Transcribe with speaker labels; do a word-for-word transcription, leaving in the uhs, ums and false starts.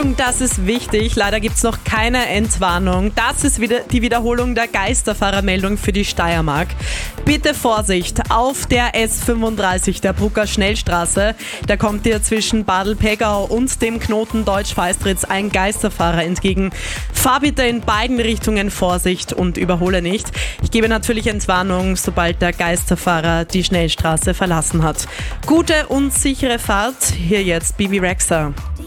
Speaker 1: Achtung, das ist wichtig. Leider gibt es noch keine Entwarnung. Das ist wieder die Wiederholung der Geisterfahrermeldung für die Steiermark. Bitte Vorsicht auf der S fünfunddreißig, der Brucker Schnellstraße. Da kommt dir zwischen Badl-Pegau und dem Knoten Deutsch-Feistritz ein Geisterfahrer entgegen. Fahr bitte in beiden Richtungen Vorsicht und überhole nicht. Ich gebe natürlich Entwarnung, sobald der Geisterfahrer die Schnellstraße verlassen hat. Gute und sichere Fahrt. Hier jetzt Bibi Rexha.